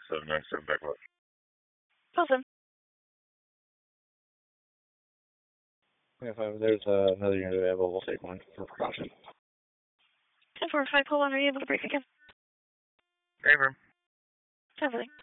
797 back left. Awesome. If there's another unit available, we'll take one for precaution. 10-4, 5, hold on, are you able to break again? Favor. Definitely.